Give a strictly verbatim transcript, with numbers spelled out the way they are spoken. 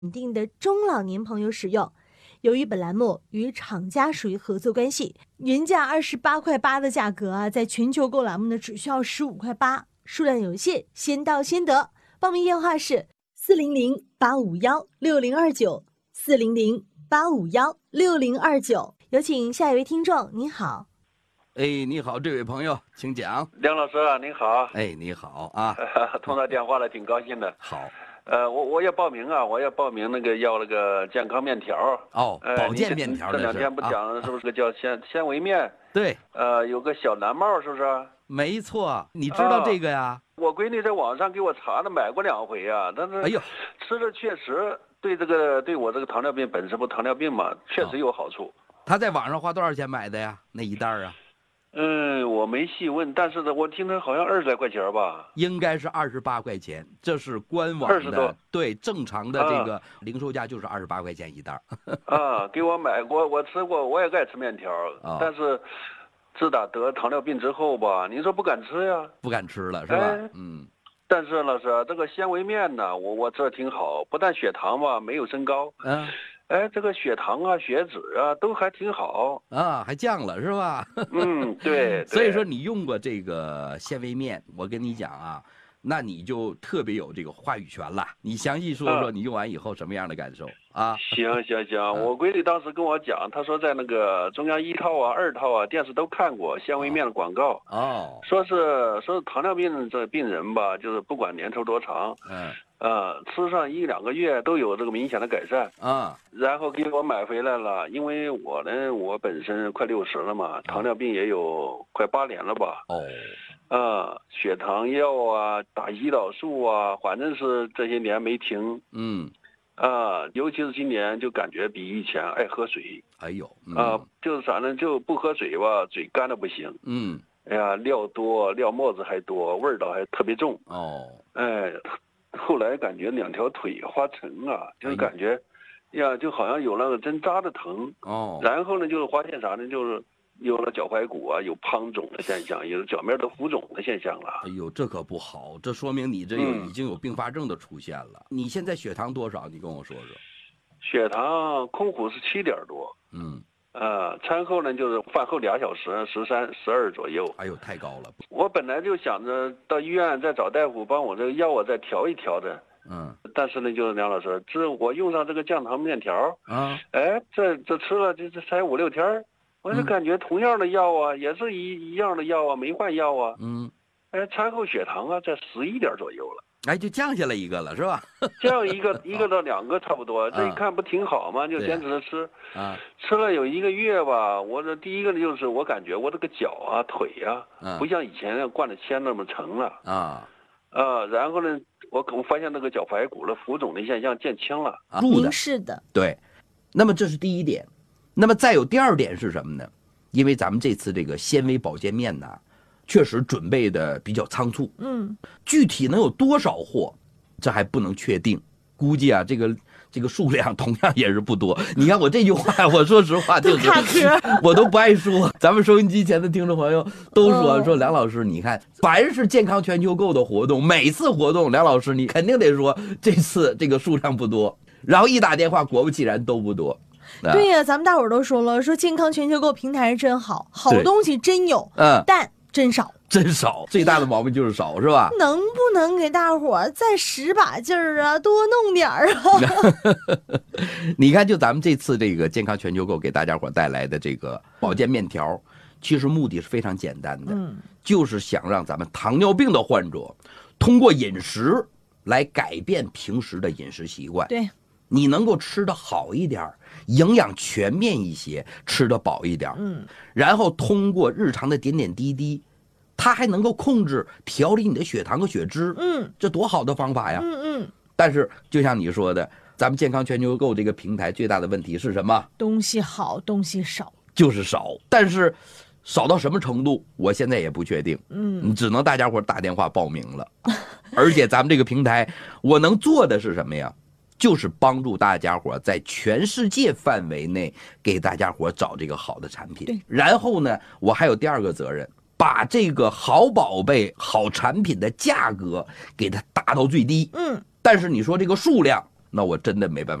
稳定的中老年朋友使用。由于本栏目与厂家属于合作关系，原价二十八块八的价格啊，在全球购栏目呢只需要十五块八，数量有限，先到先得。报名电话是四零零八五幺六零二九四零零八五幺六零二九。有请下一位听众，你好。 哎，你好，这位朋友，请讲。 梁老师啊，您好。 哎，你好啊， 通到电话了，挺高兴的。 好。 呃，我我要报名啊，我要报名那个要那个健康面条。 哦，呃、保健面条。 这两天不讲是不是个叫纤纤维面？ 对。 呃，有个小蓝帽，是不是？ 没错，你知道这个呀？ 呃、我闺女在网上给我查了，买过两回啊，但是哎呦， 吃着确实对这个对我这个糖尿病本身不糖尿病嘛，确实有好处。哦、 他在网上花多少钱买的呀？那一袋啊？ 嗯，我没细问，但是呢，我听说好像二十来块钱吧， 应该是二十八块钱，这是官网的。 二十多， 对，正常的这个零售价就是二十八块钱一袋。 啊，给我买过，我吃过，我也爱吃面条，哦、但是自打得糖尿病之后吧，你说不敢吃呀， 不敢吃了是吧？哎、嗯。 但是老师，这个纤维面呢，我我这挺好，不但血糖吧没有升高，嗯。哎，这个血糖啊、血脂啊都还挺好啊，还降了是吧？ 嗯，对。 所以说你用过这个纤维面，我跟你讲啊，那你就特别有这个话语权了。你详细说说你用完以后什么样的感受啊？ 行行行，我闺女当时跟我讲，她说在那个中央一套啊、二套啊电视都看过纤维面的广告哦，说是说是糖尿病这病人吧，就是不管年头多长，嗯。呃，吃上一两个月都有这个明显的改善啊，然后给我买回来了。因为我呢，我本身快六十了嘛，糖尿病也有快八年了吧。哦，啊，血糖药啊，打胰岛素啊，反正是这些年没停。嗯，啊，尤其是今年就感觉比以前爱喝水。 哎呦， 嗯、啊，就是反正就不喝水吧，嘴干的不行。嗯，哎呀，料多，料沫子还多，味道还特别重。哦，哎。后来感觉两条腿发沉啊，就是感觉，呀，就好像有那个针扎的疼哦。然后呢，就是发现啥呢？就是有了脚踝骨啊，有胖肿的现象，有脚面都浮肿的现象了。 哎呦，这可不好，这说明你这有、嗯、已经有并发症的出现了。你现在血糖多少？你跟我说说。 血糖空腹是七点多。嗯。呃，餐后呢就是饭后俩小时，十三、十二左右。 哎呦，太高了！ 我本来就想着到医院再找大夫帮我这个药我再调一调的。嗯。但是呢，就是梁老师，这我用上这个降糖面条啊，哎，这这吃了这这才五六天，我就感觉同样的药啊，嗯、也是一一样的药啊，没换药啊。嗯。哎，餐后血糖啊在十一点左右了。 哎，就降下来一个了，是吧？ 降一个一个到两个差不多，这一看不挺好吗？就坚持着吃，啊，吃了有一个月吧。我这第一个就是我感觉我这个脚啊、腿啊，不像以前灌的铅那么沉了啊啊。然后呢，我我发现那个脚踝骨的浮肿的现象减轻了， 明示的。 对，那么这是第一点，那么再有第二点是什么呢？因为咱们这次这个纤维保健面呢。确实准备的比较仓促，嗯，具体能有多少货，这还不能确定。估计啊，这个这个数量同样也是不多。你看我这句话，我说实话就是我都不爱说。咱们收音机前的听众朋友都说、哦、说梁老师，你看，凡是健康全球购的活动，每次活动，梁老师你肯定得说这次这个数量不多。然后一打电话，果不其然都不多。 对呀、啊，咱们大伙儿都说了，说健康全球购平台真好，好东西真有，嗯，但。真少， 真少，最大的毛病就是少，是吧？ 能不能给大伙儿再使把劲儿啊，多弄点儿啊？ 你看，就咱们这次这个健康全球购给大家伙带来的这个保健面条，其实目的是非常简单的，嗯，就是想让咱们糖尿病的患者通过饮食来改变平时的饮食习惯。 对。 你能够吃得好一点，营养全面一些，吃得饱一点，嗯，然后通过日常的点点滴滴，它还能够控制调理你的血糖和血脂，嗯，这多好的方法呀，嗯嗯。但是就像你说的，咱们健康全球购这个平台最大的问题是什么？ 东西好，东西少， 就是少。但是少到什么程度，我现在也不确定，嗯，只能大家伙打电话报名了。而且咱们这个平台，我能做的是什么呀？就是帮助大家伙在全世界范围内给大家伙找这个好的产品。 对， 然后呢，我还有第二个责任，把这个好宝贝、好产品的价格给它打到最低。嗯，但是你说这个数量， 那我真的没办法。